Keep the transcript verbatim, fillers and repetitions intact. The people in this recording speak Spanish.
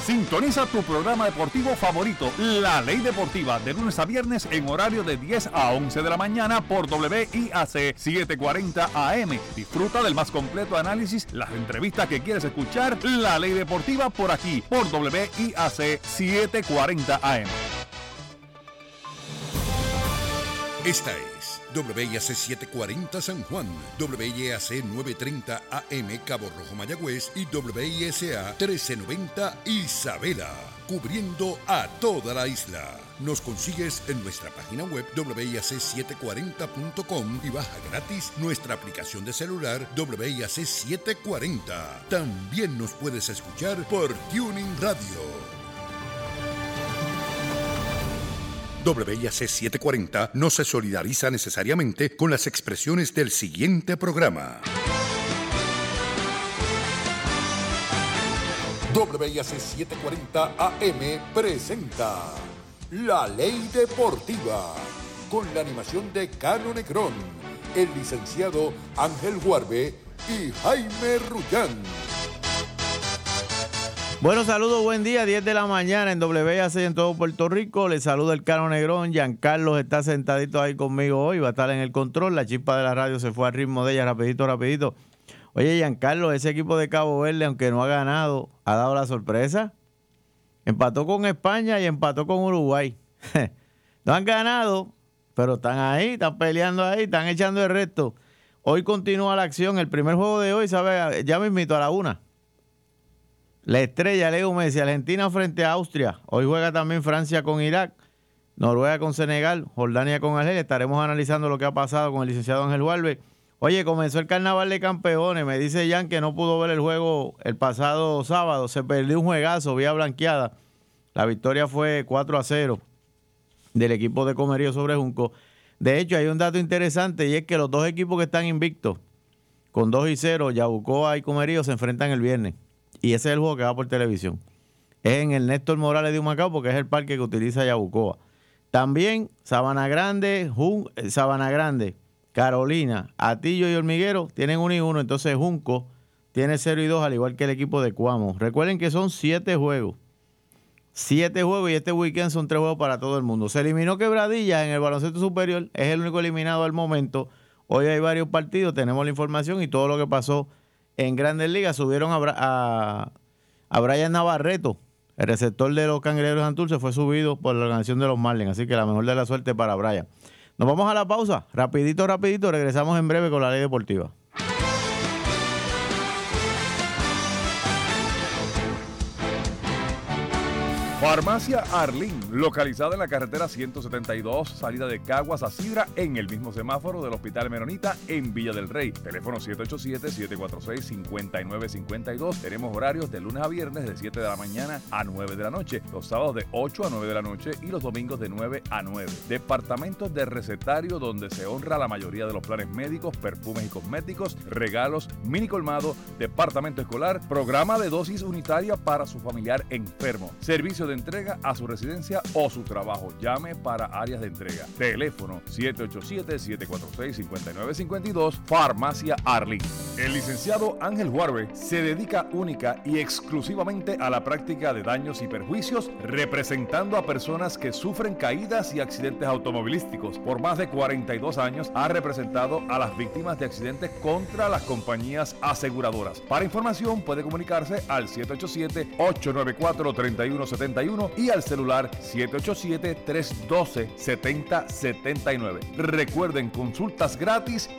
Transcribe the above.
Sintoniza tu programa deportivo favorito, La Ley Deportiva, de lunes a viernes en horario de diez a once de la mañana por W I A C setecientos cuarenta A M. Disfruta del más completo análisis, las entrevistas que quieres escuchar, La Ley Deportiva por aquí, por W I A C setecientos cuarenta A M. Esta es W I A C setecientos cuarenta San Juan, W I A C novecientos treinta A M Cabo Rojo Mayagüez y W I S A trece noventa Isabela, cubriendo a toda la isla. Nos consigues en nuestra página web W I A C setecientos cuarenta punto com y baja gratis nuestra aplicación de celular W I A C setecientos cuarenta. También nos puedes escuchar por Tuning Radio. W I A C setecientos cuarenta no se solidariza necesariamente con las expresiones del siguiente programa. W I A C setecientos cuarenta A M presenta La Ley Deportiva, con la animación de Cano Negrón, el licenciado Ángel Huarbe y Jaime Rullán. Bueno, saludos, buen día, diez de la mañana en W I A C en todo Puerto Rico. Les saluda el Cano Negrón. Giancarlo está sentadito ahí conmigo hoy, va a estar en el control. La chispa de la radio se fue al ritmo de ella, rapidito, rapidito. Oye, Giancarlo, ese equipo de Cabo Verde, aunque no ha ganado, ha dado la sorpresa. Empató con España y empató con Uruguay. No han ganado, pero están ahí, están peleando ahí, están echando el resto. Hoy continúa la acción. El primer juego de hoy, ¿sabe? Ya me invito a la una. La estrella, Leo Messi, Argentina frente a Austria. Hoy juega también Francia con Irak, Noruega con Senegal, Jordania con Argelia. Estaremos analizando lo que ha pasado con el licenciado Ángel Huarbe. Oye, comenzó el Carnaval de Campeones. Me dice Jan que no pudo ver el juego el pasado sábado. Se perdió un juegazo, vía blanqueada. La victoria fue cuatro a cero del equipo de Comerío sobre Junco. De hecho, hay un dato interesante y es que los dos equipos que están invictos, con dos y cero, Yabucoa y Comerío, se enfrentan el viernes. Y ese es el juego que va por televisión. Es en el Néstor Morales de Humacao porque es el parque que utiliza Yabucoa. También Sabana Grande, Jun, Sabana Grande, Carolina, Atillo y Hormiguero tienen uno y uno. Entonces Junco tiene cero y dos, al igual que el equipo de Cuamo. Recuerden que son siete juegos. Siete juegos y este weekend son tres juegos para todo el mundo. Se eliminó Quebradillas en el baloncesto superior. Es el único eliminado al momento. Hoy hay varios partidos. Tenemos la información y todo lo que pasó en Grandes Ligas. Subieron a, a, a Brian Navarreto, el receptor de los Cangrejeros de Santurce, fue subido por la organización de los Marlins, así que la mejor de la suerte para Brian. Nos vamos a la pausa, rapidito, rapidito, regresamos en breve con la Ley Deportiva. Farmacia Arlín, localizada en la carretera ciento setenta y dos, salida de Caguas a Sidra, en el mismo semáforo del Hospital Menonita en Villa del Rey. Teléfono siete ocho siete, siete cuatro seis, cinco nueve cinco dos. Tenemos horarios de lunes a viernes de siete de la mañana a nueve de la noche, los sábados de ocho a nueve de la noche y los domingos de nueve a nueve. Departamentos de recetario donde se honra la mayoría de los planes médicos, perfumes y cosméticos, regalos, mini colmado, departamento escolar, programa de dosis unitaria para su familiar enfermo, servicio de entrega a su residencia o su trabajo. Llame para áreas de entrega. Teléfono siete ocho siete, siete cuatro seis, cinco nueve cinco dos. Farmacia Arlín. El licenciado Ángel Huarbe se dedica única y exclusivamente a la práctica de daños y perjuicios, representando a personas que sufren caídas y accidentes automovilísticos. Por más de cuarenta y dos años ha representado a las víctimas de accidentes contra las compañías aseguradoras. Para información puede comunicarse al siete ocho siete, ocho nueve cuatro, tres uno siete uno y al celular siete ocho siete, tres uno dos, siete cero siete nueve. Recuerden, consultas gratis